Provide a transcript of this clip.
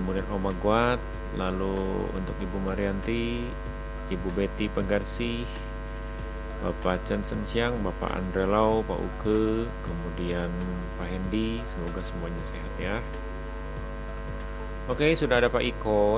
kemudian Om Magwat, lalu untuk Ibu Marianti, Ibu Betty Penggarsih, Bapak Chen Sensiang, Bapak Andre Lau, Pak Uke, kemudian Pak Hendi. Semoga semuanya sehat ya. Oke, sudah ada Pak Iko